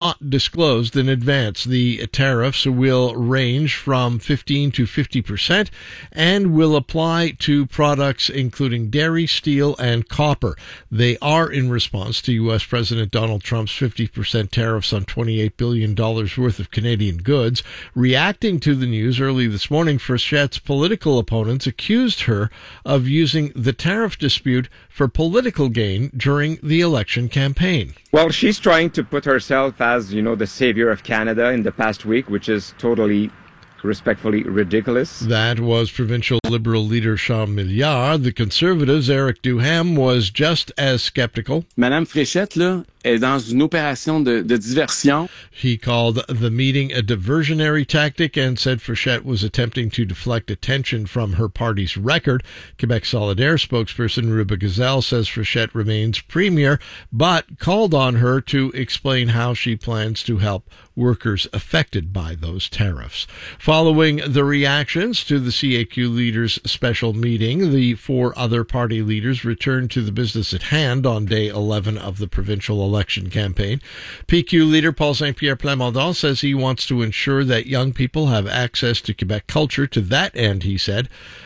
not disclosed in advance. The tariffs will range from 15 to 50% and will apply to products including dairy, steel, and copper. They are in response to U.S. President Donald Trump's 50% tariffs on $28 billion worth of Canadian goods. Reacting to the news early this morning, Frichette's political opponents accused her of using the tariff dispute for political gain during the election campaign. Well, she's trying to put herself as, the savior of Canada in the past week, which is totally, respectfully ridiculous. That was provincial Liberal leader Charles Milliard. The Conservatives' Eric Duham was just as skeptical. Madame Fréchette, là, est dans une opération de diversion. He called the meeting a diversionary tactic and said Frechette was attempting to deflect attention from her party's record. Quebec Solidaire spokesperson Ruba Gazelle says Frechette remains premier, but called on her to explain how she plans to help workers affected by those tariffs. Following the reactions to the CAQ leaders' special meeting, the four other party leaders returned to the business at hand on day 11 of the provincial election campaign. PQ leader Paul Saint-Pierre Plamondon says he wants to ensure that young people have access to Quebec culture. To that end, he said,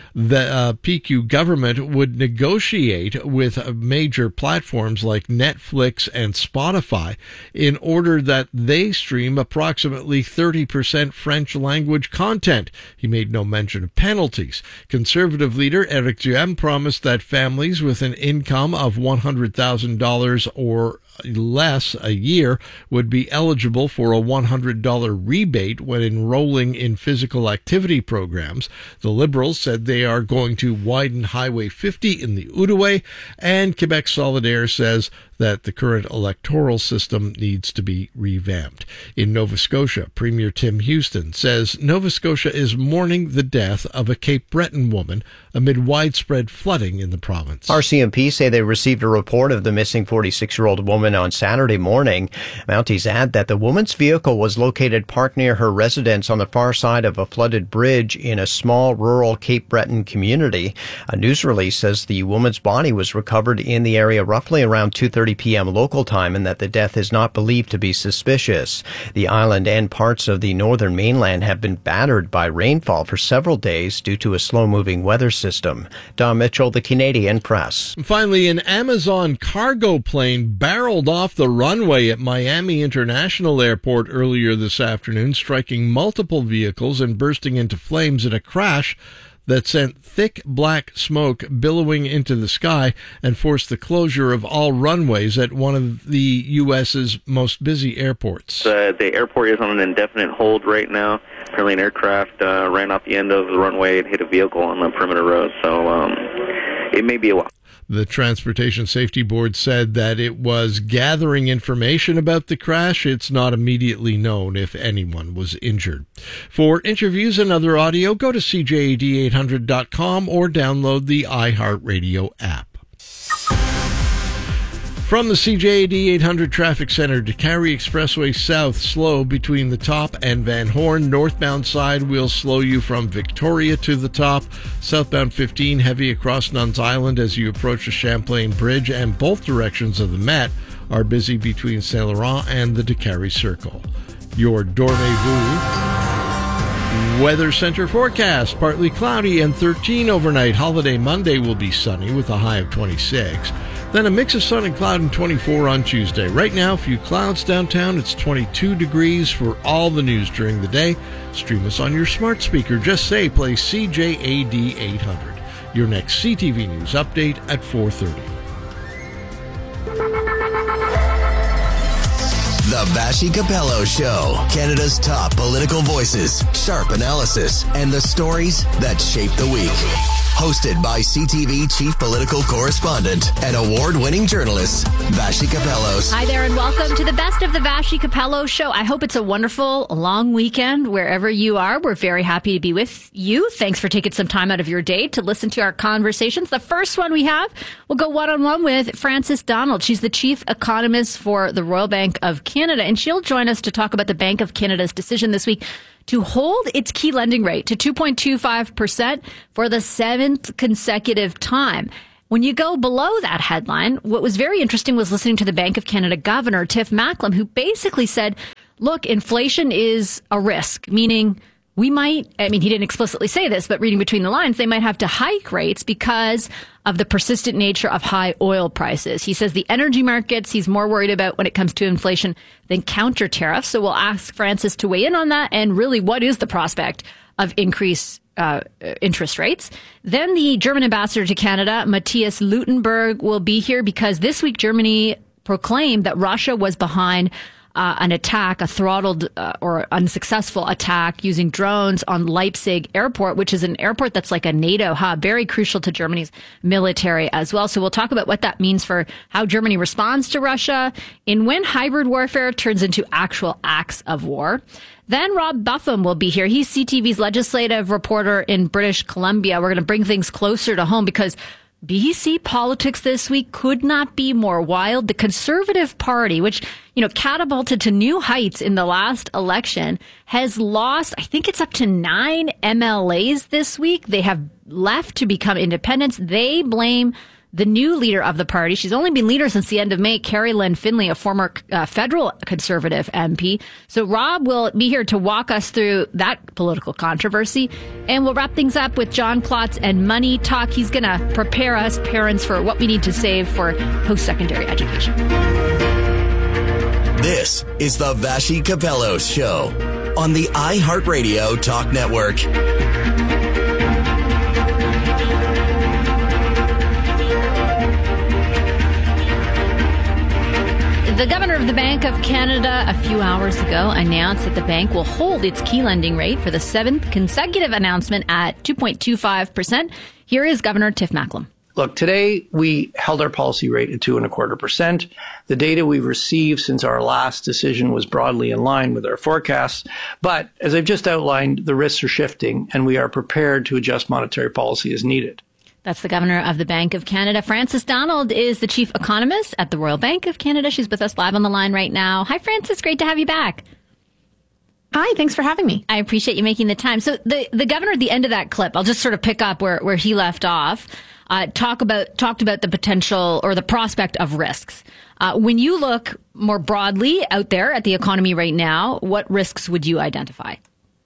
the PQ government would negotiate with major platforms like Netflix and Spotify in order that they stream approximately 30% French language content. He made no mention of penalties. Conservative leader Eric Duhem promised that families with an income of $100,000 or less a year would be eligible for a $100 rebate when enrolling in physical activity programs. The Liberals said they are going to widen Highway 50 in the Outaouais, and Quebec Solidaire says that the current electoral system needs to be revamped. In Nova Scotia, Premier Tim Houston says Nova Scotia is mourning the death of a Cape Breton woman amid widespread flooding in the province. RCMP say they received a report of the missing 46-year-old woman on Saturday morning. Mounties add that the woman's vehicle was located parked near her residence on the far side of a flooded bridge in a small rural Cape Breton community. A news release says the woman's body was recovered in the area roughly around 2:30 p.m. local time and that the death is not believed to be suspicious. The island and parts of the northern mainland have been battered by rainfall for several days due to a slow-moving weather system. Don Mitchell, The Canadian Press. Finally, an Amazon cargo plane barreled off the runway at Miami International Airport earlier this afternoon, striking multiple vehicles and bursting into flames in a crash that sent thick black smoke billowing into the sky and forced the closure of all runways at one of the U.S.'s most busy airports. The airport is on an indefinite hold right now. Apparently an aircraft ran off the end of the runway and hit a vehicle on the perimeter road, so it may be a while. The Transportation Safety Board said that it was gathering information about the crash. It's not immediately known if anyone was injured. For interviews and other audio, go to CJAD800.com or download the iHeartRadio app. From the CJAD 800 Traffic Center, Décarie Expressway South, slow between the top and Van Horn. Northbound side will slow you from Victoria to the top. Southbound 15, heavy across Nuns Island as you approach the Champlain Bridge, and both directions of the Met are busy between Saint Laurent and the Décarie Circle. Your Dormez-vous Weather Center forecast: partly cloudy and 13 overnight. Holiday Monday will be sunny with a high of 26. Then a mix of sun and cloud and 24 on Tuesday. Right now, a few clouds downtown. It's 22 degrees. For all the news during the day, stream us on your smart speaker. Just say play CJAD 800. Your next CTV News update at 4:30. The Vassy Capello Show. Canada's top political voices, sharp analysis, and the stories that shape the week. Hosted by CTV Chief Political Correspondent and award-winning journalist, Vassy Capellos. Hi there and welcome to the best of the Vassy Capello Show. I hope it's a wonderful, long weekend wherever you are. We're very happy to be with you. Thanks for taking some time out of your day to listen to our conversations. The first one we have, we'll go one-on-one with Frances Donald. She's the Chief Economist for the Royal Bank of Canada, and she'll join us to talk about the Bank of Canada's decision this week to hold its key lending rate to 2.25% for the seventh consecutive time. When you go below that headline, what was very interesting was listening to the Bank of Canada Governor, Tiff Macklem, who basically said look, inflation is a risk, meaning we might, I mean, he didn't explicitly say this, but reading between the lines, they might have to hike rates because of the persistent nature of high oil prices. He says the energy markets he's more worried about when it comes to inflation than counter tariffs. So we'll ask Francis to weigh in on that. And really, what is the prospect of increased interest rates? Then the German ambassador to Canada, Matthias Luttenberg, will be here because this week Germany proclaimed that Russia was behind an attack, a throttled or unsuccessful attack using drones on Leipzig airport, which is an airport that's like a NATO hub, very crucial to Germany's military as well. So we'll talk about what that means for how Germany responds to Russia and when hybrid warfare turns into actual acts of war. Then Rob Buffum will be here. He's CTV's legislative reporter in British Columbia. We're going to bring things closer to home because BC politics this week could not be more wild. The Conservative Party, which, catapulted to new heights in the last election, has lost, I think it's up to 9 MLAs this week. They have left to become independents. They blame the new leader of the party. She's only been leader since the end of May, Carrie Lynn Finley, a former federal Conservative MP. So Rob will be here to walk us through that political controversy. And we'll wrap things up with John Klotz and Money Talk. He's going to prepare us parents for what we need to save for post-secondary education. This is the Vassy Capello Show on the iHeartRadio Talk Network. The governor of the Bank of Canada a few hours ago announced that the bank will hold its key lending rate for the 7th consecutive announcement at 2.25%. Here is Governor Tiff Macklem. Look, today we held our policy rate at 2.25%. The data we've received since our last decision was broadly in line with our forecasts. But as I've just outlined, the risks are shifting and we are prepared to adjust monetary policy as needed. That's the governor of the Bank of Canada. Frances Donald is the chief economist at the Royal Bank of Canada. She's with us live on the line right now. Hi, Frances. Great to have you back. Hi, thanks for having me. I appreciate you making the time. So the governor at the end of that clip, I'll just sort of pick up where he left off, talked about the potential or the prospect of risks. When you look more broadly out there at the economy right now, what risks would you identify?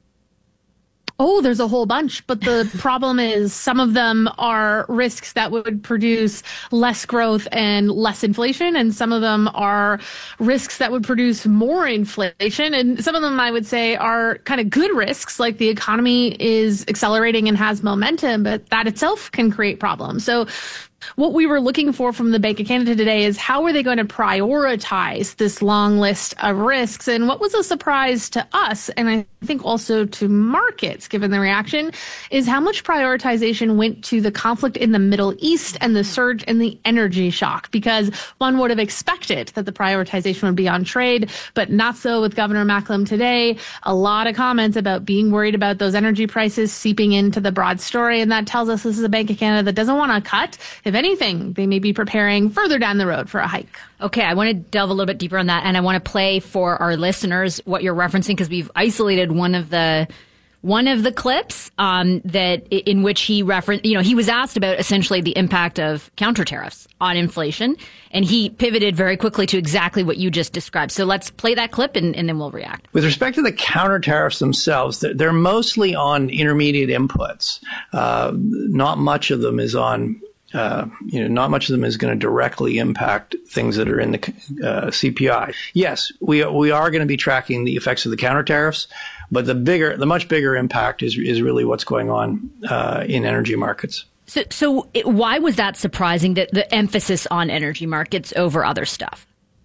Oh, there's a whole bunch. But the problem is some of them are risks that would produce less growth and less inflation. And some of them are risks that would produce more inflation. And some of them, I would say, are kind of good risks, like the economy is accelerating and has momentum, but that itself can create problems. So what we were looking for from the Bank of Canada today is how are they going to prioritize this long list of risks? And what was a surprise to us, and I think also to markets, given the reaction, is how much prioritization went to the conflict in the Middle East and the surge in the energy shock, because one would have expected that the prioritization would be on trade, but not so with Governor Macklem today. A lot of comments about being worried about those energy prices seeping into the broad story, and that tells us this is a Bank of Canada that doesn't want to cut. If anything, they may be preparing further down the road for a hike. Okay, I want to delve a little bit deeper on that, and I want to play for our listeners what you're referencing, because we've isolated one of the clips that in which he referenced, he was asked about essentially the impact of counter tariffs on inflation, and he pivoted very quickly to exactly what you just described. So let's play that clip and then we'll react. With respect to the counter tariffs themselves, they're mostly on intermediate inputs. Not much of them is on not much of them is going to directly impact things that are in the CPI. Yes, we are going to be tracking the effects of the counter tariffs, but the much bigger impact is really what's going on in energy markets. So why was that surprising, that the emphasis on energy markets over other stuff?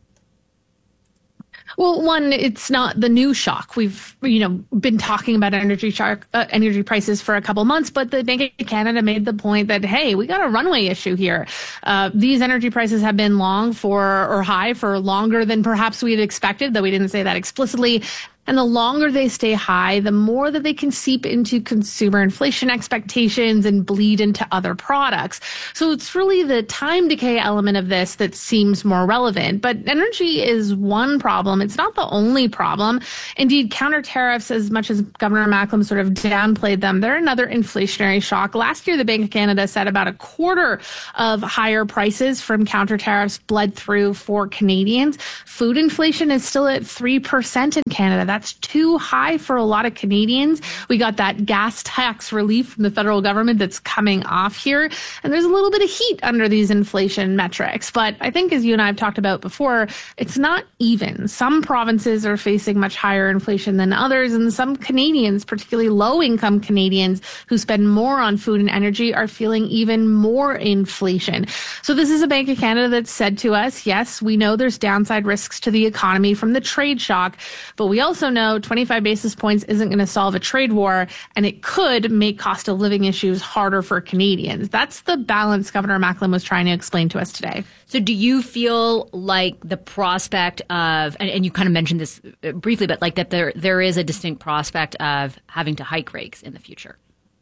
Well, one, it's not the new shock. We've, been talking about energy prices for a couple months, but the Bank of Canada made the point that, hey, we got a runway issue here. These energy prices have been high for longer than perhaps we had expected, though we didn't say that explicitly. And the longer they stay high, the more that they can seep into consumer inflation expectations and bleed into other products. So it's really the time decay element of this that seems more relevant. But energy is one problem. It's not the only problem. Indeed, counter tariffs, as much as Governor Macklem sort of downplayed them, they're another inflationary shock. Last year, the Bank of Canada said about a quarter of higher prices from counter tariffs bled through for Canadians. Food inflation is still at 3% in Canada. That's too high for a lot of Canadians. We got that gas tax relief from the federal government that's coming off here. And there's a little bit of heat under these inflation metrics. But I think, as you and I have talked about before, it's not even. Some provinces are facing much higher inflation than others. And some Canadians, particularly low-income Canadians who spend more on food and energy, are feeling even more inflation. So this is a Bank of Canada that said to us, yes, we know there's downside risks to the economy from the trade shock, but we also know 25 basis points isn't going to solve a trade war, and it could make cost of living issues harder for Canadians. That's the balance Governor Macklem was trying to explain to us today. So do you feel like the prospect of, and you kind of mentioned this briefly, but like that there is a distinct prospect of having to hike rates in the future?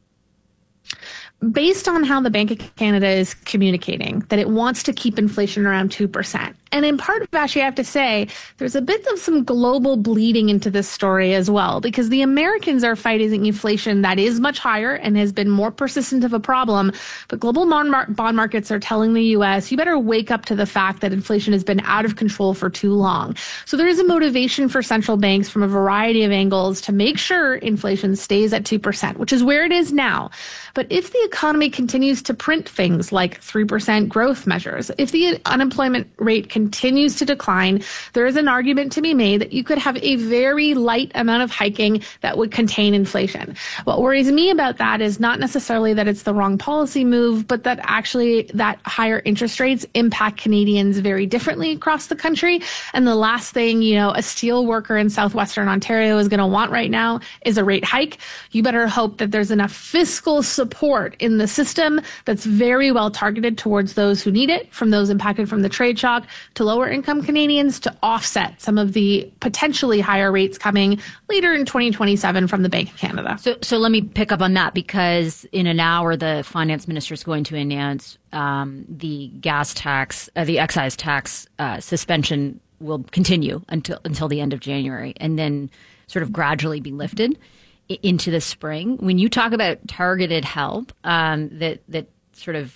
Based on how the Bank of Canada is communicating that it wants to keep inflation around 2%. And in part, Vashi, I have to say, there's a bit of some global bleeding into this story as well, because the Americans are fighting inflation that is much higher and has been more persistent of a problem. But global bond markets are telling the U.S., you better wake up to the fact that inflation has been out of control for too long. So there is a motivation for central banks from a variety of angles to make sure inflation stays at 2%, which is where it is now. But if the economy continues to print things like 3% growth measures, if the unemployment rate continues to decline, there is an argument to be made that you could have a very light amount of hiking that would contain inflation. What worries me about that is not necessarily that it's the wrong policy move, but that actually that higher interest rates impact Canadians very differently across the country. And the last thing, a steel worker in southwestern Ontario is going to want right now is a rate hike. You better hope that there's enough fiscal support in the system that's very well targeted towards those who need it, from those impacted from the trade shock to lower income Canadians, to offset some of the potentially higher rates coming later in 2027 from the Bank of Canada. So let me pick up on that, because in an hour, the finance minister is going to announce the gas tax, the excise tax suspension will continue until the end of January, and then sort of gradually be lifted into the spring. When you talk about targeted help that sort of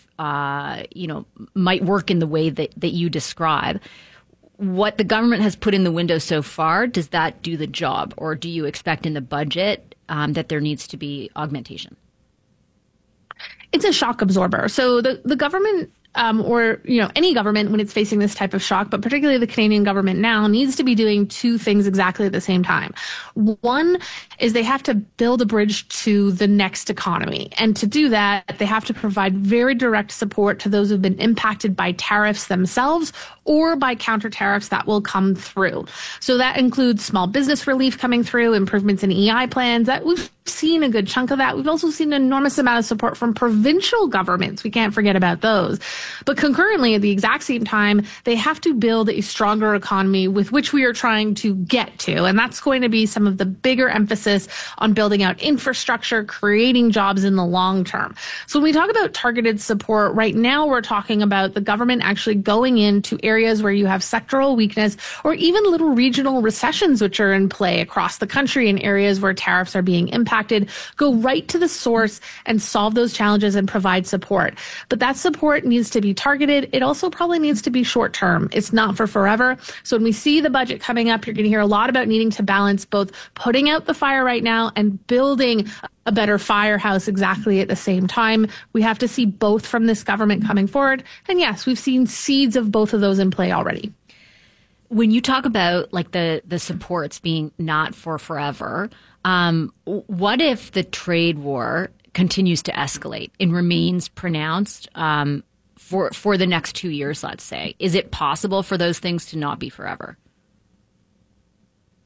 might work in the way that you describe, what the government has put in the window so far, does that do the job, or do you expect in the budget that there needs to be augmentation? It's a shock absorber. So the government or any government, when it's facing this type of shock, but particularly the Canadian government now, needs to be doing two things exactly at the same time. One is they have to build a bridge to the next economy. And to do that, they have to provide very direct support to those who've been impacted by tariffs themselves or by counter tariffs that will come through. So that includes small business relief coming through, improvements in EI plans. That we've seen a good chunk of that. We've also seen an enormous amount of support from provincial governments. We can't forget about those. But concurrently, at the exact same time, they have to build a stronger economy with which we are trying to get to. And that's going to be some of the bigger emphasis on building out infrastructure, creating jobs in the long term. So when we talk about targeted support, right now we're talking about the government actually going into areas where you have sectoral weakness or even little regional recessions, which are in play across the country in areas where tariffs are being impacted, go right to the source and solve those challenges and provide support. But that support needs to be targeted. It also probably needs to be short term. It's not for forever. So when we see the budget coming up, you're going to hear a lot about needing to balance both putting out the fire right now and building a better firehouse exactly at the same time. We have to see both from this government coming forward. And yes, we've seen seeds of both of those in play already. When you talk about like the supports being not for forever, what if the trade war continues to escalate and remains pronounced for the next 2 years, let's say? Is it possible for those things to not be forever?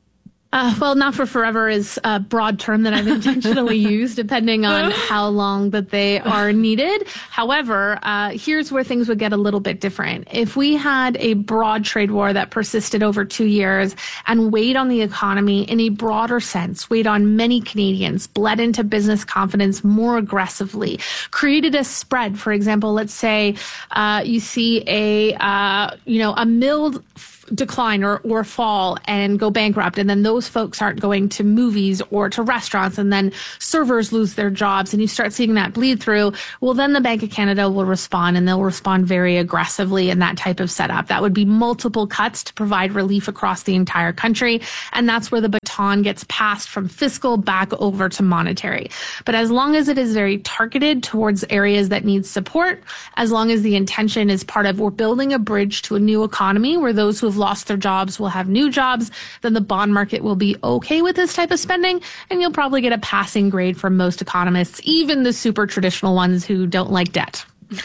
Well, not for forever is a broad term that I've intentionally used, depending on how long that they are needed. However, here's where things would get a little bit different. If we had a broad trade war that persisted over 2 years and weighed on the economy in a broader sense, weighed on many Canadians, bled into business confidence more aggressively, created a spread. For example, let's say you see a mild decline or fall and go bankrupt, and then those folks aren't going to movies or to restaurants, and then servers lose their jobs, and you start seeing that bleed through. Well, then the Bank of Canada will respond, and they'll respond very aggressively in that type of setup. That would be multiple cuts to provide relief across the entire country, and that's where the baton gets passed from fiscal back over to monetary. But as long as it is very targeted towards areas that need support, as long as the intention is part of we're building a bridge to a new economy where those who have lost their jobs will have new jobs, then the bond market will be okay with this type of spending, and you'll probably get a passing grade from most economists, even the super traditional ones who don't like debt.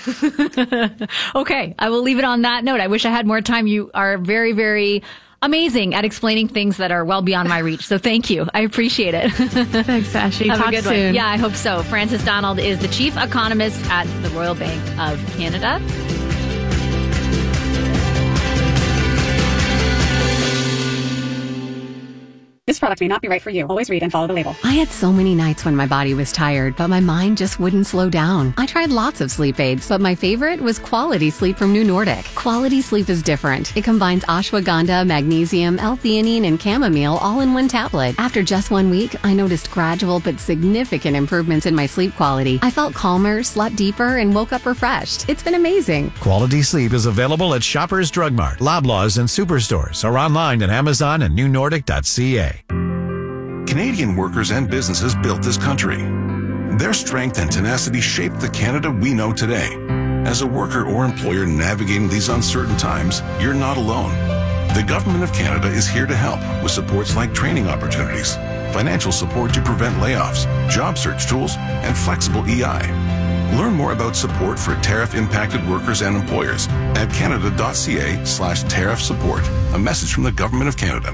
Okay, I will leave it on that note. I wish I had more time. You are very, very amazing at explaining things that are well beyond my reach. So thank you. I appreciate it. Thanks, Vashi. Have Talk a good soon. one. Yeah, I hope so. Frances Donald is the chief economist at the Royal Bank of Canada. This product may not be right for you. Always read and follow the label. I had so many nights when my body was tired, but my mind just wouldn't slow down. I tried lots of sleep aids, but my favorite was Quality Sleep from New Nordic. Quality Sleep is different. It combines ashwagandha, magnesium, L-theanine, and chamomile all in one tablet. After just 1 week, I noticed gradual but significant improvements in my sleep quality. I felt calmer, slept deeper, and woke up refreshed. It's been amazing. Quality Sleep is available at Shoppers Drug Mart, Loblaws, and Superstores, or online at Amazon and newnordic.ca. Canadian workers and businesses built this country. Their strength and tenacity shaped the Canada we know today. As a worker or employer navigating these uncertain times, you're not alone. The Government of Canada is here to help with supports like training opportunities, financial support to prevent layoffs, job search tools, and flexible EI. Learn more about support for tariff-impacted workers and employers at canada.ca/tariff support. A message from the Government of Canada.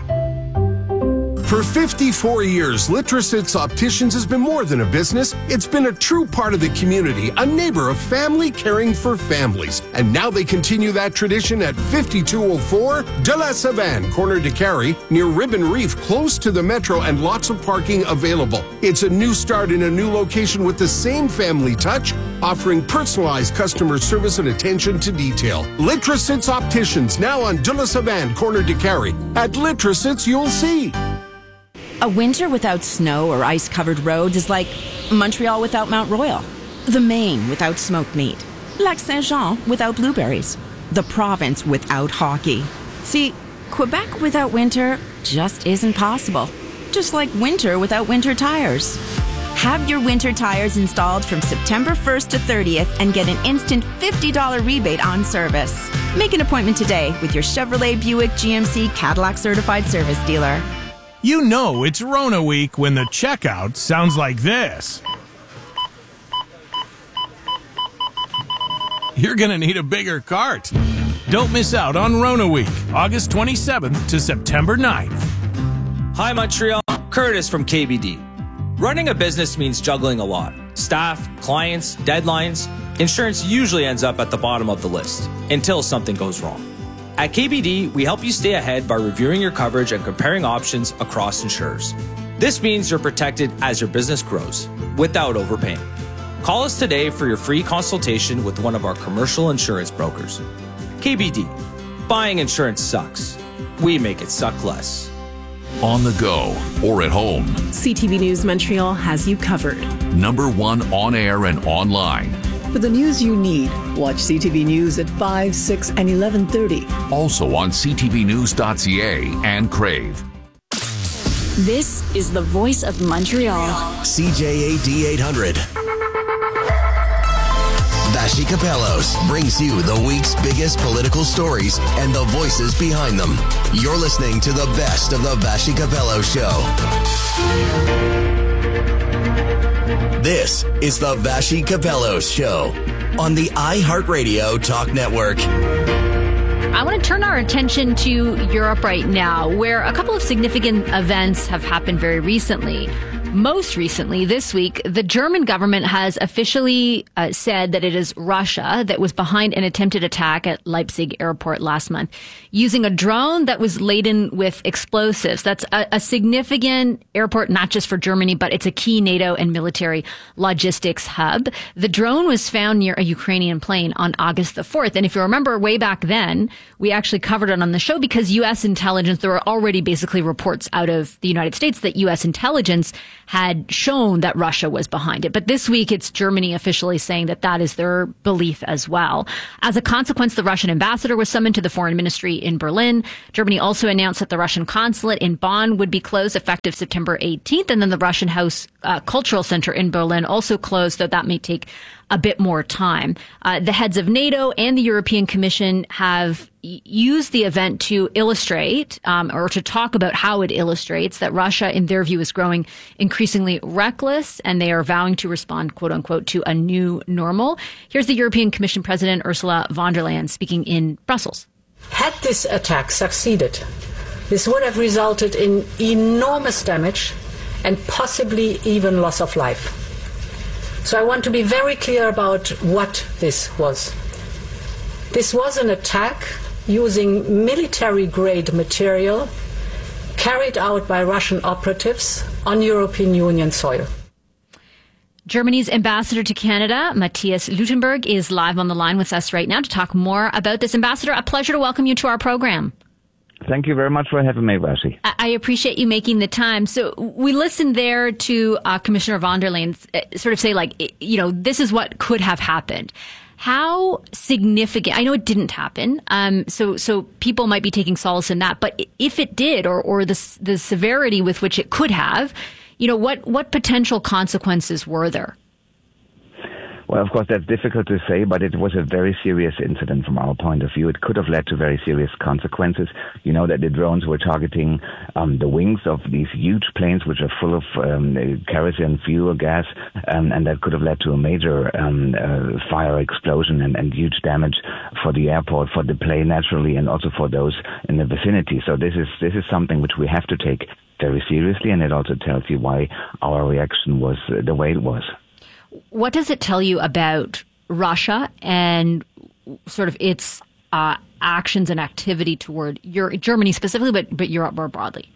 For 54 years, Litrosits Opticians has been more than a business. It's been a true part of the community, a neighbor of family caring for families. And now they continue that tradition at 5204 de la Savane, corner de Carey, near Ribbon Reef, close to the metro, and lots of parking available. It's a new start in a new location with the same family touch, offering personalized customer service and attention to detail. Litrosits Opticians, now on de la Savane, corner de Carey. At Litrosits, you'll see. A winter without snow or ice-covered roads is like Montreal without Mount Royal, the Maine without smoked meat, Lac Saint-Jean without blueberries, the province without hockey. See, Quebec without winter just isn't possible, just like winter without winter tires. Have your winter tires installed from September 1st to 30th and get an instant $50 rebate on service. Make an appointment today with your Chevrolet, Buick, GMC, Cadillac certified service dealer. You know it's Rona week when the checkout sounds like this. You're gonna need a bigger cart. Don't miss out on Rona week, August 27th to September 9th. Hi Montreal, Curtis from KBD. Running a business means juggling a lot. Staff, clients, deadlines. Insurance usually ends up at the bottom of the list until something goes wrong. At KBD, we help you stay ahead by reviewing your coverage and comparing options across insurers. This means you're protected as your business grows, without overpaying. Call us today for your free consultation with one of our commercial insurance brokers. KBD, buying insurance sucks. We make it suck less. On the go or at home, CTV News Montreal has you covered. #1 on air and online. For the news you need, watch CTV News at 5, 6, and 11:30. Also on ctvnews.ca and Crave. This is the voice of Montreal. CJAD 800. Vashi Capellos brings you the week's biggest political stories and the voices behind them. You're listening to the best of the Vashi Capello Show. This is the Vashi Capellos Show on the iHeartRadio Talk Network. I want to turn our attention to Europe right now, where a couple of significant events have happened very recently. Most recently, this week, the German government has officially said that it is Russia that was behind an attempted attack at Leipzig airport last month using a drone that was laden with explosives. That's a significant airport, not just for Germany, but it's a key NATO and military logistics hub. The drone was found near a Ukrainian plane on August the 4th. And if you remember way back then, we actually covered it on the show because U.S. intelligence, there were already basically reports out of the United States that U.S. intelligence had shown that Russia was behind it. But this week, it's Germany officially saying that that is their belief as well. As a consequence, the Russian ambassador was summoned to the foreign ministry in Berlin. Germany also announced that the Russian consulate in Bonn would be closed effective September 18th. And then the Russian House Cultural Center in Berlin also closed, though that may take a bit more time. The heads of NATO and the European Commission have used the event to illustrate or to talk about how it illustrates that Russia, in their view, is growing increasingly reckless, and they are vowing to respond, quote unquote, to a new normal. Here's the European Commission President Ursula von der Leyen speaking in Brussels. Had this attack succeeded, this would have resulted in enormous damage and possibly even loss of life. So I want to be very clear about what this was. This was an attack using military-grade material carried out by Russian operatives on European Union soil. Germany's ambassador to Canada, Matthias Luttenberg, is live on the line with us right now to talk more about this. Ambassador, a pleasure to welcome you to our program. Thank you very much for having me, Vashi. I appreciate you making the time. So we listened there to Commissioner von der Leyen sort of say, like, you know, this is what could have happened. How significant? I know it didn't happen, so people might be taking solace in that. But if it did, or the severity with which it could have, you know, what potential consequences were there? Well, of course, that's difficult to say, but it was a very serious incident from our point of view. It could have led to very serious consequences. You know that the drones were targeting the wings of these huge planes, which are full of kerosene fuel gas, and that could have led to a major fire explosion and huge damage for the airport, for the plane naturally, and also for those in the vicinity. So this is something which we have to take very seriously, and it also tells you why our reaction was the way it was. What does it tell you about Russia and sort of its actions and activity toward Germany specifically, but Europe more broadly?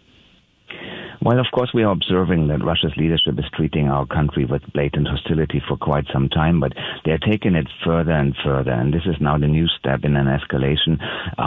Well, of course, we are observing that Russia's leadership is treating our country with blatant hostility for quite some time, but they're taking it further and further, and this is now the new step in an escalation.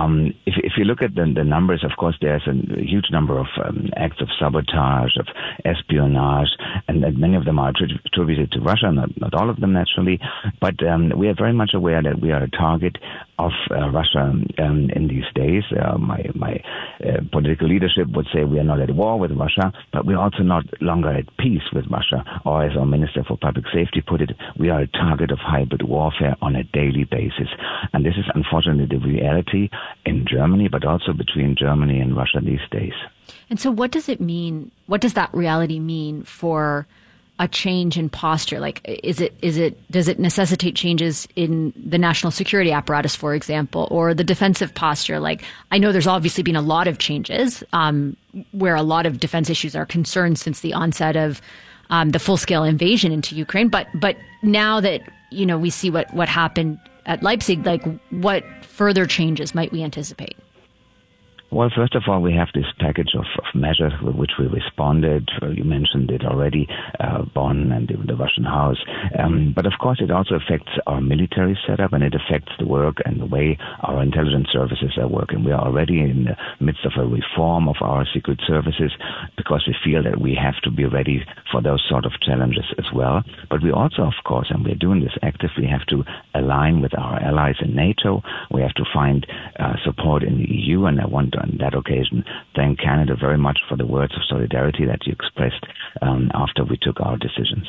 If you look at the numbers, of course, there's a huge number of acts of sabotage, of espionage, and many of them are attributed to Russia, not all of them, naturally, but we are very much aware that we are a target of Russia in these days. My political leadership would say we are not at war with Russia, but we're also not longer at peace with Russia. Or as our Minister for Public Safety put it, we are a target of hybrid warfare on a daily basis. And this is unfortunately the reality in Germany, but also between Germany and Russia these days. And so what does it mean? What does that reality mean for a change in posture? Like, does it necessitate changes in the national security apparatus, for example, or the defensive posture? Like, I know there's obviously been a lot of changes where a lot of defense issues are concerned since the onset of the full-scale invasion into Ukraine. But now that, you know, we see what happened at Leipzig, like, what further changes might we anticipate? Well, first of all, we have this package of measures with which we responded. You mentioned it already, Bonn and the Russian House. But of course, it also affects our military setup, and it affects the work and the way our intelligence services are working. We are already in the midst of a reform of our secret services because we feel that we have to be ready for those sort of challenges as well. But we also, of course, and we're doing this actively, have to align with our allies in NATO. We have to find support in the EU, and I want to, on that occasion, thank Canada very much for the words of solidarity that you expressed after we took our decisions.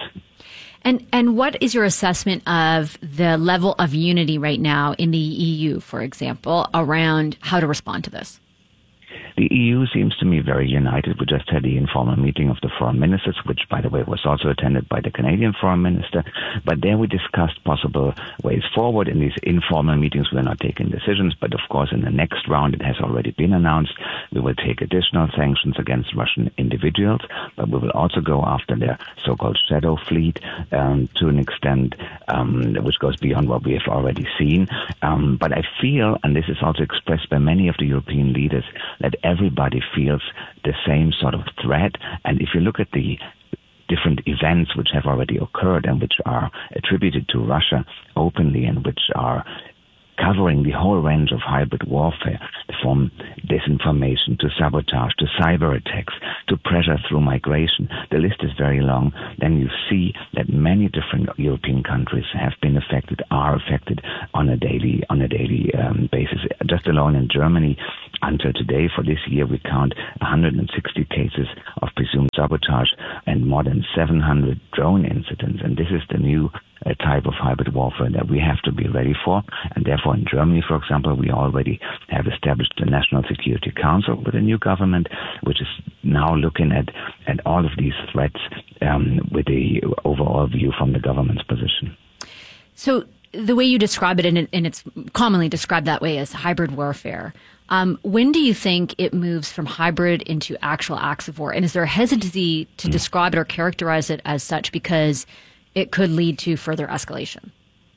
And what is your assessment of the level of unity right now in the EU, for example, around how to respond to this? The EU seems to me very united. We just had the informal meeting of the foreign ministers, which, by the way, was also attended by the Canadian foreign minister. But there we discussed possible ways forward. In these informal meetings, we're not taking decisions. But, of course, in the next round, it has already been announced, we will take additional sanctions against Russian individuals. But we will also go after their so-called shadow fleet to an extent which goes beyond what we have already seen. But I feel, and this is also expressed by many of the European leaders, that everybody feels the same sort of threat. And if you look at the different events which have already occurred and which are attributed to Russia openly and which are covering the whole range of hybrid warfare, from disinformation to sabotage to cyber attacks to pressure through migration. The list is very long. Then you see that many different European countries have been affected, are affected on a daily basis. Just alone in Germany, until today, for this year, we count 160 cases of presumed sabotage and more than 700 drone incidents. And this is the new type of hybrid warfare that we have to be ready for. And therefore, in Germany, for example, we already have established the National Security Council with a new government, which is now looking at all of these threats with the overall view from the government's position. So the way you describe it, and it's commonly described that way as hybrid warfare, when do you think it moves from hybrid into actual acts of war? And is there a hesitancy to describe it or characterize it as such because it could lead to further escalation?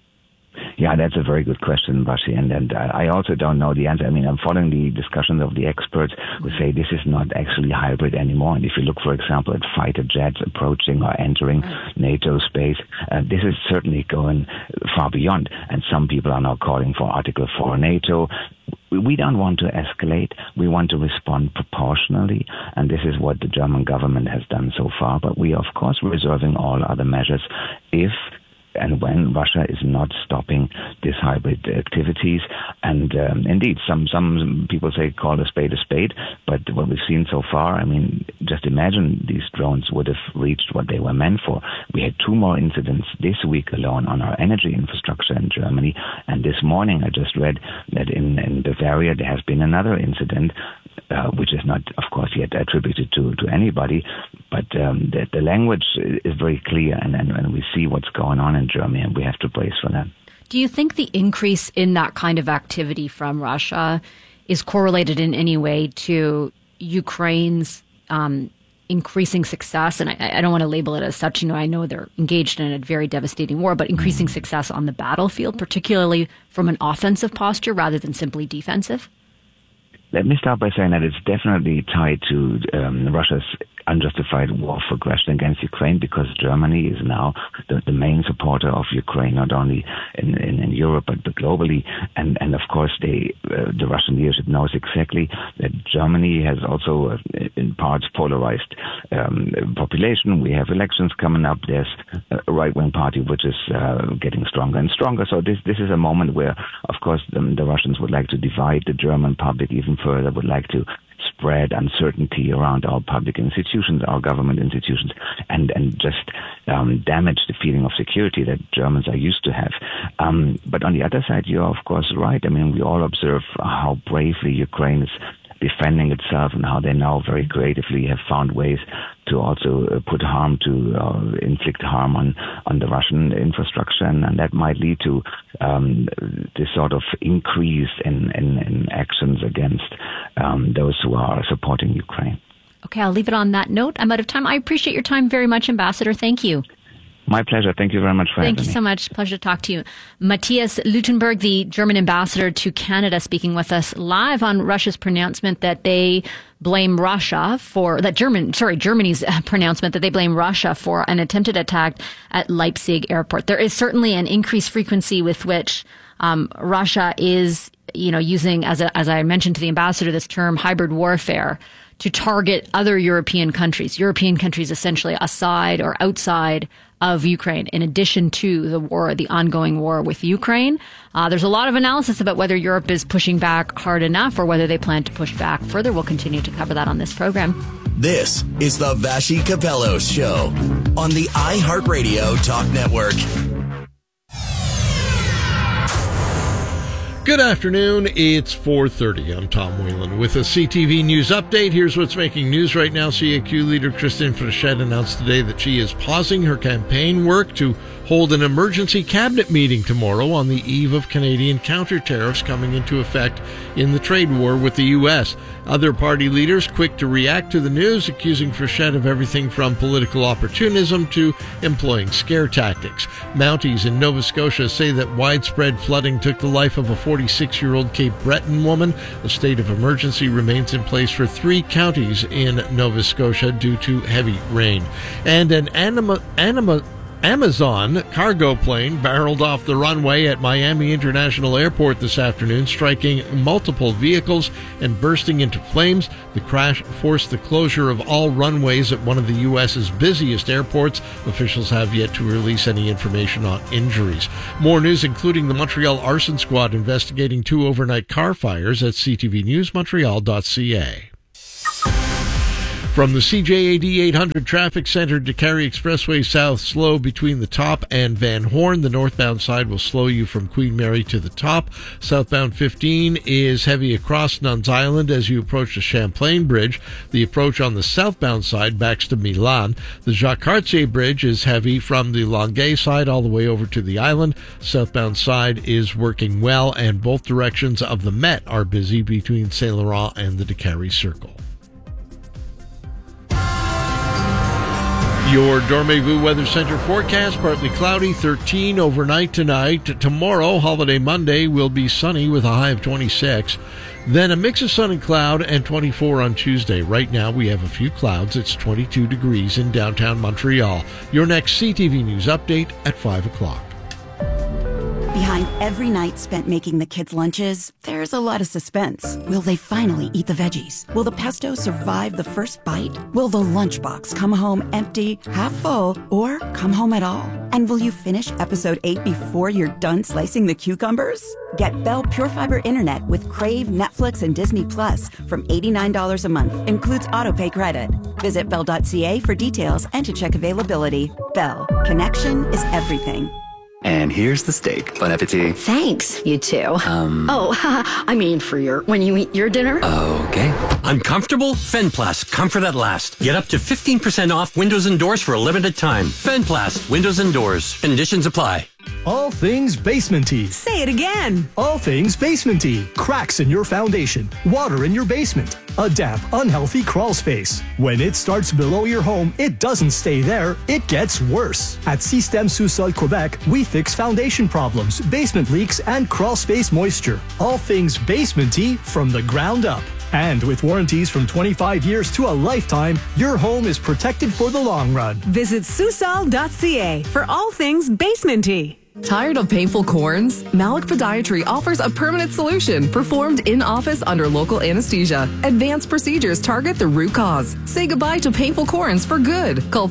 Yeah, that's a very good question, Bashi, and I also don't know the answer. I mean, I'm following the discussions of the experts who say this is not actually hybrid anymore. And if you look, for example, at fighter jets approaching or entering NATO space, this is certainly going far beyond. And some people are now calling for Article 4 NATO. We don't want to escalate. We want to respond proportionally, and this is what the German government has done so far. But we are, of course, reserving all other measures if and when Russia is not stopping these hybrid activities. And indeed, some people say call a spade, but what we've seen so far, I mean, just imagine these drones would have reached what they were meant for. We had 2 more incidents this week alone on our energy infrastructure in Germany, and this morning I just read that in Bavaria there has been another incident, which is not, of course, yet attributed to anybody, but the language is very clear, and we see what's going on in Germany, and we have to brace for that. Do you think the increase in that kind of activity from Russia is correlated in any way to Ukraine's increasing success? And I don't want to label it as such. You know, I know they're engaged in a very devastating war, but increasing success on the battlefield, particularly from an offensive posture rather than simply defensive? Let me start by saying that it's definitely tied to Russia's unjustified war for aggression against Ukraine, because Germany is now the main supporter of Ukraine, not only in Europe but globally. And of course, the Russian leadership knows exactly that Germany has also, in parts, polarized population. We have elections coming up. There's a right-wing party which is getting stronger and stronger. So this is a moment where, of course, the Russians would like to divide the German public even further, would like to spread uncertainty around our public institutions, our government institutions, and just damage the feeling of security that Germans are used to have. But on the other side, you're of course right. I mean, we all observe how bravely Ukraine is defending itself and how they now very creatively have found ways to also inflict harm on the Russian infrastructure, and that might lead to this sort of increase in actions against those who are supporting Ukraine. Okay, I'll leave it on that note. I'm out of time. I appreciate your time very much, Ambassador. Thank you. My pleasure. Thank you very much for having me. Thank you so much. Pleasure to talk to you. Matthias Luttenberg, the German ambassador to Canada, speaking with us live on Russia's pronouncement that they blame Russia for Germany's pronouncement that they blame Russia for an attempted attack at Leipzig airport. There is certainly an increased frequency with which Russia is, using, as I mentioned to the ambassador, this term hybrid warfare to target other European countries essentially aside or outside of Ukraine, in addition to the ongoing war with Ukraine. There's a lot of analysis about whether Europe is pushing back hard enough or whether they plan to push back further. We'll continue to cover that on this program. This is the Vassy Capello Show on the iHeartRadio Talk Network. Good afternoon. It's 4:30. I'm Tom Whalen with a CTV News update. Here's what's making news right now. CAQ leader Christine Frechette announced today that she is pausing her campaign work to hold an emergency cabinet meeting tomorrow on the eve of Canadian counter tariffs coming into effect in the trade war with the U.S. Other party leaders quick to react to the news, accusing Frechette of everything from political opportunism to employing scare tactics. Mounties in Nova Scotia say that widespread flooding took the life of a 46-year-old Cape Breton woman. A state of emergency remains in place for 3 counties in Nova Scotia due to heavy rain. And an Amazon cargo plane barreled off the runway at Miami International Airport this afternoon, striking multiple vehicles and bursting into flames. The crash forced the closure of all runways at one of the U.S.'s busiest airports. Officials have yet to release any information on injuries. More news, including the Montreal Arson Squad investigating 2 overnight car fires at ctvnewsmontreal.ca. From the CJAD 800 traffic center to Carry Expressway South, slow between the top and Van Horn. The northbound side will slow you from Queen Mary to the top. Southbound 15 is heavy across Nuns Island as you approach the Champlain Bridge. The approach on the southbound side backs to Milan. The Jacques Cartier Bridge is heavy from the Longueuil side all the way over to the island. Southbound side is working well, and both directions of the Met are busy between Saint Laurent and the Décarie Circle. Your Dormez-vous Weather Center forecast, partly cloudy, 13 overnight tonight. Tomorrow, holiday Monday, will be sunny with a high of 26. Then a mix of sun and cloud and 24 on Tuesday. Right now, we have a few clouds. It's 22 degrees in downtown Montreal. Your next CTV News update at 5 o'clock. Behind every night spent making the kids' lunches, there's a lot of suspense. Will they finally eat the veggies? Will the pesto survive the first bite? Will the lunchbox come home empty, half full, or come home at all? And will you finish episode 8 before you're done slicing the cucumbers? Get Bell Pure Fiber Internet with Crave, Netflix, and Disney Plus from $89 a month. Includes autopay credit. Visit Bell.ca for details and to check availability. Bell. Connection is everything. And here's the steak. Bon appetit. Thanks, you too. I mean for when you eat your dinner. Okay. Uncomfortable? Fenplast, comfort at last. Get up to 15% off windows and doors for a limited time. Fenplast, windows and doors. Conditions apply. All things basement-y. Say it again. All things basement-y. Cracks in your foundation. Water in your basement. A damp, unhealthy crawl space. When it starts below your home, it doesn't stay there. It gets worse. At Système Sous-Sol Quebec, we fix foundation problems, basement leaks, and crawl space moisture. All things basement-y from the ground up. And with warranties from 25 years to a lifetime, your home is protected for the long run. Visit Susol.ca for all things basement-y. Tired of painful corns? Malik Podiatry offers a permanent solution performed in office under local anesthesia. Advanced procedures target the root cause. Say goodbye to painful corns for good. Call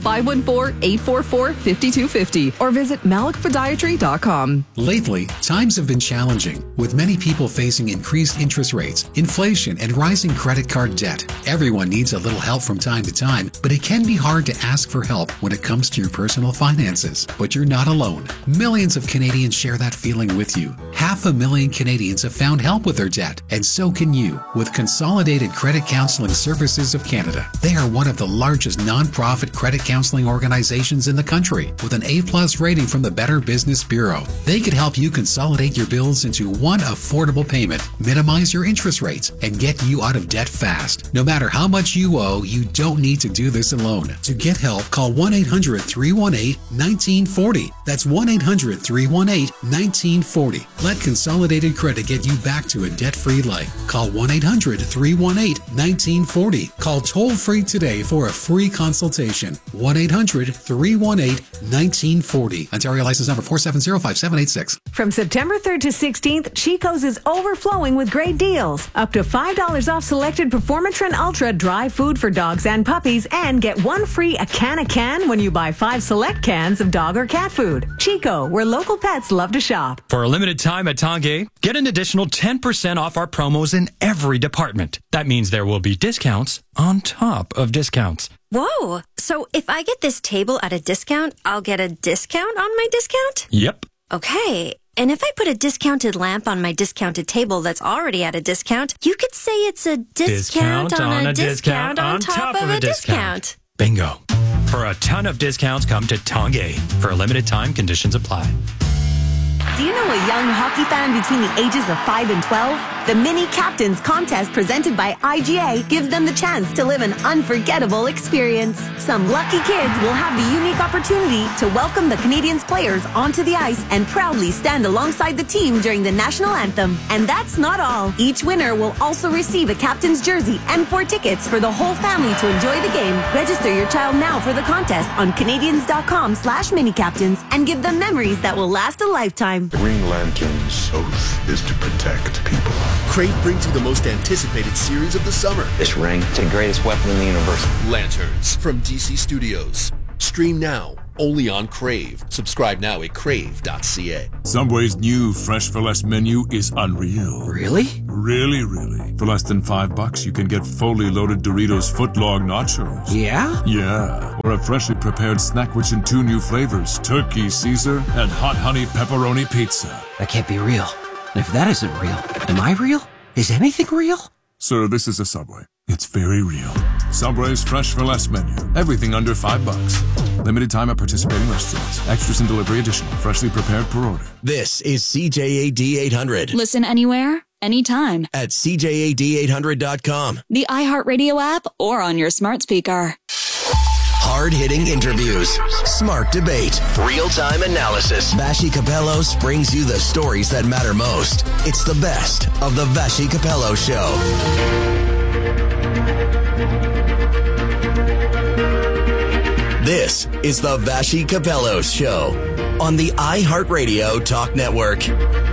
514-844-5250 or visit malikpodiatry.com. Lately, times have been challenging, with many people facing increased interest rates, inflation, and rising credit card debt. Everyone needs a little help from time to time, but it can be hard to ask for help when it comes to your personal finances. But you're not alone. Millions of Canadians share that feeling with you. 500,000 Canadians have found help with their debt, and so can you with Consolidated Credit Counseling Services of Canada. They are one of the largest non-profit credit counseling organizations in the country, with an A+ rating from the Better Business Bureau. They could help you consolidate your bills into one affordable payment, minimize your interest rates, and get you out of debt fast. No matter how much you owe, you don't need to do this alone. To get help, call 1-800-318-1940. That's 1-800-318-1940. Let Consolidated Credit get you back to a debt-free life. Call 1-800-318-1940. Call toll-free today for a free consultation. 1-800-318-1940. Ontario license number 4705786. From September 3rd to 16th, Chico's is overflowing with great deals. Up to $5 off selected Performatrin Ultra dry food for dogs and puppies, and get one free a can when you buy 5 select cans of dog or cat food. Chico, where local pets love to shop. For a limited time at Tanguay, get an additional 10% off our promos in every department. That means there will be discounts on top of discounts. Whoa! So if I get this table at a discount, I'll get a discount on my discount? Yep. Okay. And if I put a discounted lamp on my discounted table that's already at a discount, you could say it's a discount on a discount on top of a discount. Bingo. For a ton of discounts, come to Tanguay. For a limited time, conditions apply. Do you know a young hockey fan between the ages of 5 and 12? The Mini Captains contest presented by IGA gives them the chance to live an unforgettable experience. Some lucky kids will have the unique opportunity to welcome the Canadiens players onto the ice and proudly stand alongside the team during the national anthem. And that's not all. Each winner will also receive a captain's jersey and 4 tickets for the whole family to enjoy the game. Register your child now for the contest on Canadians.com/minicaptains and give them memories that will last a lifetime. The Green Lantern's oath is to protect people. Crave brings you the most anticipated series of the summer. This ring, it's the greatest weapon in the universe. Lanterns from DC Studios. Stream now, only on Crave. Subscribe now at crave.ca. Subway's new Fresh for Less menu is unreal. Really? Really. For less than $5, you can get fully loaded Doritos footlong nachos. Yeah? Yeah. Or a freshly prepared snack which in 2 new flavors, Turkey Caesar and Hot Honey Pepperoni Pizza. That can't be real. And if that isn't real, am I real? Is anything real? Sir, this is a Subway. It's very real. Subway's Fresh for Less menu. Everything under $5. Limited time at participating restaurants. Extras and delivery additional. Freshly prepared per order. This is CJAD 800. Listen anywhere, anytime. At CJAD800.com. The iHeartRadio app or on your smart speaker. Hard-hitting interviews, smart debate, real-time analysis. Vassy Kapelos brings you the stories that matter most. It's the best of the Vassy Kapelos Show. This is the Vassy Kapelos Show on the iHeartRadio Talk Network.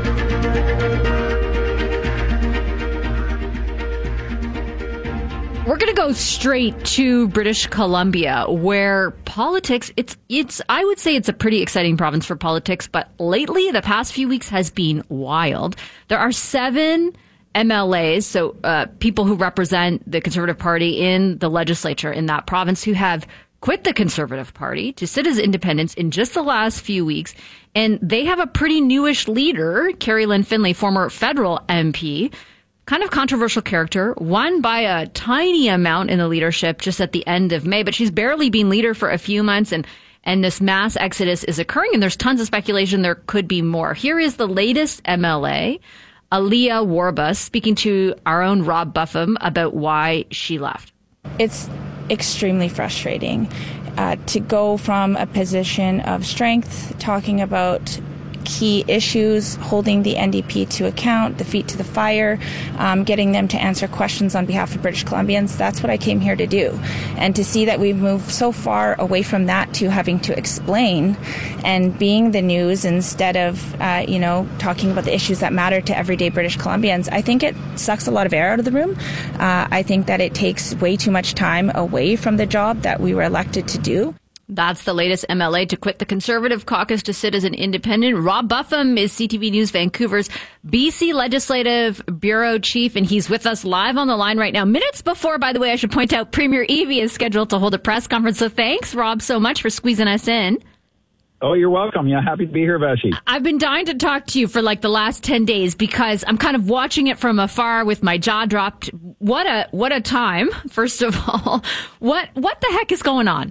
We're going to go straight to British Columbia, where politics, it's I would say it's a pretty exciting province for politics, but lately, the past few weeks has been wild. There are 7 MLAs, so people who represent the Conservative Party in the legislature in that province, who have quit the Conservative Party to sit as independents in just the last few weeks. And they have a pretty newish leader, Kerry Lynn Finlay, former federal MP, kind of controversial character, won by a tiny amount in the leadership just at the end of May, but she's barely been leader for a few months, and this mass exodus is occurring, and there's tons of speculation there could be more. Here is the latest MLA, Aaliyah Warbus, speaking to our own Rob Buffum about why she left. It's extremely frustrating to go from a position of strength, talking about key issues, holding the NDP to account, the feet to the fire, getting them to answer questions on behalf of British Columbians. That's what I came here to do. And to see that we've moved so far away from that to having to explain and being the news instead of, talking about the issues that matter to everyday British Columbians, I think it sucks a lot of air out of the room. I think that it takes way too much time away from the job that we were elected to do. That's the latest MLA to quit the Conservative caucus to sit as an independent. Rob Buffum is CTV News Vancouver's BC Legislative Bureau Chief, and he's with us live on the line right now. Minutes before, by the way, I should point out, Premier Eby is scheduled to hold a press conference. So thanks, Rob, so much for squeezing us in. Oh, you're welcome. Yeah, happy to be here, Vassy. I've been dying to talk to you for like the last 10 days because I'm kind of watching it from afar with my jaw dropped. What a time, first of all. What the heck is going on?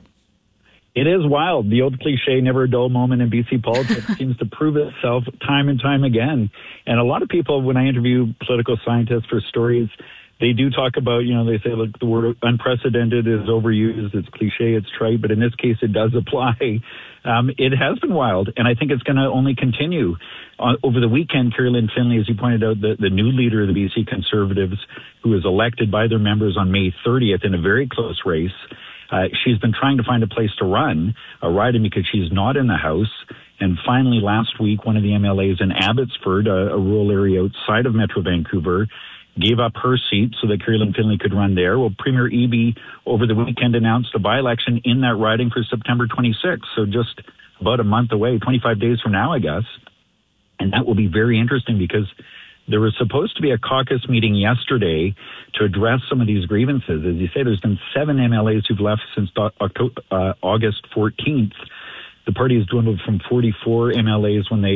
It is wild. The old cliche, never a dull moment in BC politics, seems to prove itself time and time again. And a lot of people, when I interview political scientists for stories, they do talk about, they say, look, the word unprecedented is overused. It's cliche, it's trite, but in this case, it does apply. It has been wild, and I think it's going to only continue. Over the weekend, Kerry Lynn Finlay, as you pointed out, the new leader of the BC Conservatives, who was elected by their members on May 30th in a very close race, she's been trying to find a place to run a riding because she's not in the House. And finally, last week, one of the MLAs in Abbotsford, a rural area outside of Metro Vancouver, gave up her seat so that Kerry Lynn Finlay could run there. Well, Premier Eby over the weekend announced a by-election in that riding for September 26th. So just about a month away, 25 days from now, I guess. And that will be very interesting because there was supposed to be a caucus meeting yesterday to address some of these grievances. As you say, there's been 7 MLAs who've left since August 14th. The party has dwindled from 44 MLAs when they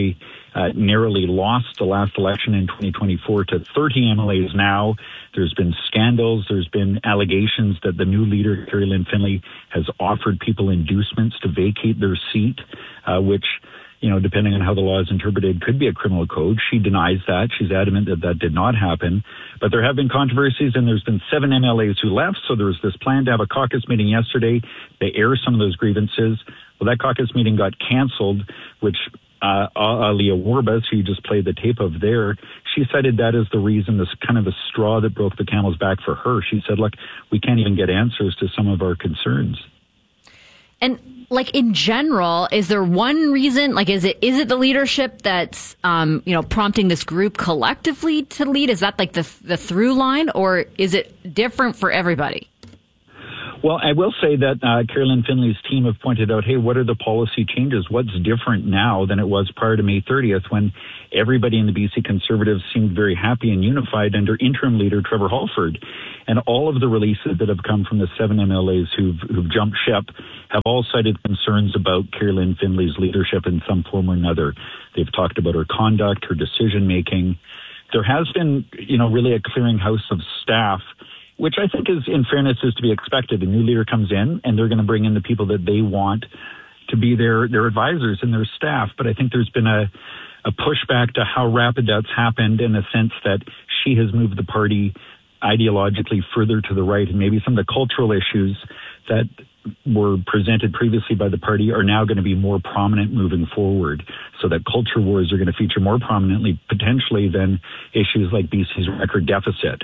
narrowly lost the last election in 2024 to 30 MLAs now. There's been scandals. There's been allegations that the new leader, Kerry Lynn Finley, has offered people inducements to vacate their seat, which, depending on how the law is interpreted, could be a criminal code. She denies that. She's adamant that that did not happen. But there have been controversies, and there's been 7 MLAs who left. So there was this plan to have a caucus meeting yesterday to air some of those grievances. Well, that caucus meeting got canceled, which Alia Warbas, who you just played the tape of there, she cited that as the reason, this kind of the straw that broke the camel's back for her. She said, look, we can't even get answers to some of our concerns. And in general, is there one reason? Is it the leadership that's prompting this group collectively to lead? Is that the through line, or is it different for everybody? Well, I will say that Kerry Lynn Finley's team have pointed out, hey, what are the policy changes? What's different now than it was prior to May 30th when everybody in the BC Conservatives seemed very happy and unified under interim leader Trevor Halford? And all of the releases that have come from the 7 MLAs who've jumped ship have all cited concerns about Kerry Lynn Finley's leadership in some form or another. They've talked about her conduct, her decision-making. There has been, really a clearinghouse of staff, which I think is, in fairness, is to be expected. A new leader comes in, and they're going to bring in the people that they want to be their advisors and their staff. But I think there's been a pushback to how rapid that's happened, in the sense that she has moved the party ideologically further to the right, and maybe some of the cultural issues that were presented previously by the party are now going to be more prominent moving forward, so that culture wars are going to feature more prominently, potentially, than issues like BC's record deficit.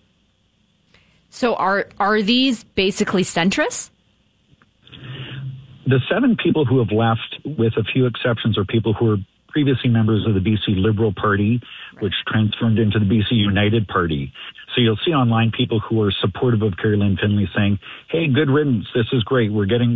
So are these basically centrists? The 7 people who have left, with a few exceptions, are people who were previously members of the BC Liberal Party, which transformed into the BC United Party. So you'll see online people who are supportive of Kerry Lynn Finley saying, hey, good riddance, this is great. We're getting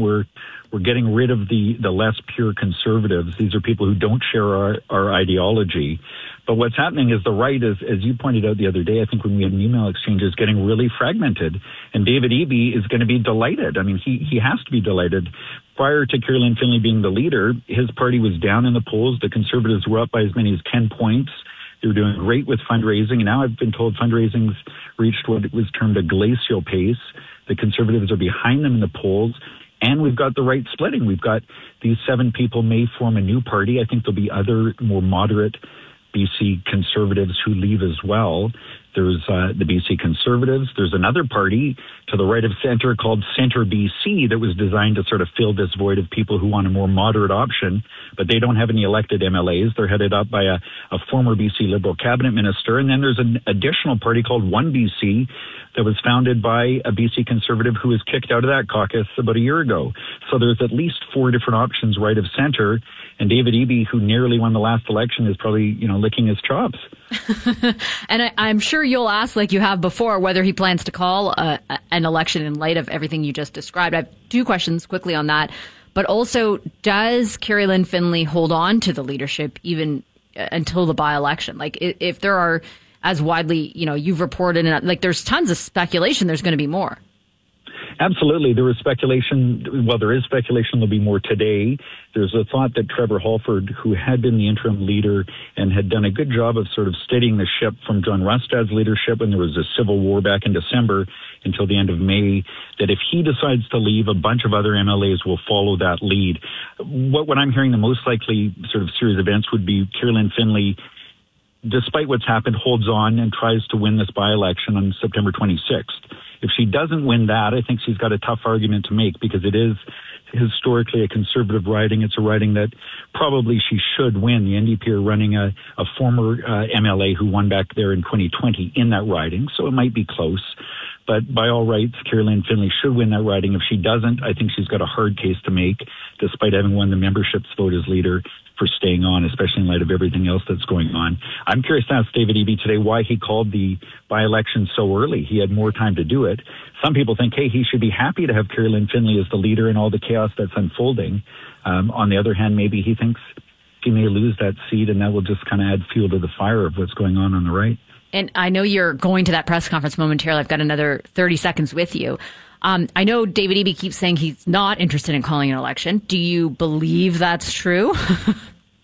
rid of the less pure conservatives. These are people who don't share our ideology. But what's happening is the right, as you pointed out the other day, I think when we had an email exchange, is getting really fragmented. And David Eby is going to be delighted. I mean, he has to be delighted. Prior to Kerry Lynn Finley being the leader, his party was down in the polls. The Conservatives were up by as many as 10 points. They were doing great with fundraising. And now I've been told fundraising's reached what was termed a glacial pace. The Conservatives are behind them in the polls. And we've got the right splitting. We've got these 7 people may form a new party. I think there'll be other more moderate BC Conservatives who leave as well. There's the BC Conservatives. There's another party to the right of centre called Centre BC that was designed to sort of fill this void of people who want a more moderate option, but they don't have any elected MLAs. They're headed up by a former BC Liberal cabinet minister. And then there's an additional party called One BC that was founded by a BC Conservative who was kicked out of that caucus about a year ago. So there's at least 4 different options right of centre. And David Eby, who nearly won the last election, is probably, licking his chops. And I'm sure you'll ask, like you have before, whether he plans to call an election in light of everything you just described. I have 2 questions quickly on that. But also, does Kerry Lynn Finley hold on to the leadership even until the by-election? Like, if there are, as widely, you've reported, there's tons of speculation, there's going to be more. Absolutely. There is speculation there'll be more today. There's a thought that Trevor Halford, who had been the interim leader and had done a good job of sort of steadying the ship from John Rustad's leadership when there was a civil war back in December until the end of May, that if he decides to leave, a bunch of other MLAs will follow that lead. What I'm hearing the most likely sort of series of events would be Kerry Lynn Finley, despite what's happened, holds on and tries to win this by-election on September 26th. If she doesn't win that, I think she's got a tough argument to make, because it is historically a conservative riding. It's a riding that probably she should win. The NDP are running a former MLA who won back there in 2020 in that riding, so it might be close. But by all rights, Kerry Lynn Finley should win that riding. If she doesn't, I think she's got a hard case to make, despite having won the membership's vote as leader, for staying on, especially in light of everything else that's going on. I'm curious to ask David Eby today why he called the by-election so early. He had more time to do it. Some people think, hey, he should be happy to have Kerry Lynn Finley as the leader in all the chaos that's unfolding. On the other hand, maybe he thinks he may lose that seat, and that will just kind of add fuel to the fire of what's going on the right. And I know you're going to that press conference momentarily. I've got another 30 seconds with you. I know David Eby keeps saying he's not interested in calling an election. Do you believe that's true?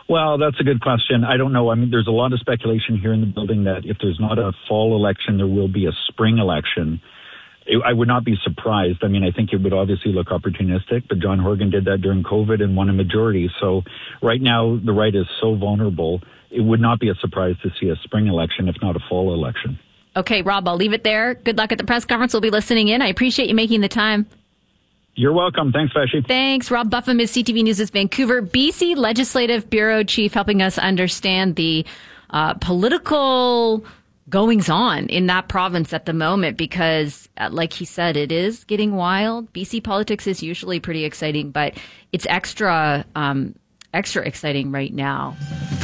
Well, that's a good question. I don't know. I mean, there's a lot of speculation here in the building that if there's not a fall election, there will be a spring election. I would not be surprised. I mean, I think it would obviously look opportunistic, but John Horgan did that during COVID and won a majority. So right now, the right is so vulnerable, it would not be a surprise to see a spring election, if not a fall election. Okay, Rob, I'll leave it there. Good luck at the press conference. We'll be listening in. I appreciate you making the time. You're welcome. Thanks, Vashi. Thanks. Rob Buffum is CTV News' Vancouver, BC Legislative Bureau Chief, helping us understand the political goings-on in that province at the moment because, like he said, it is getting wild. BC politics is usually pretty exciting, but it's extra exciting right now.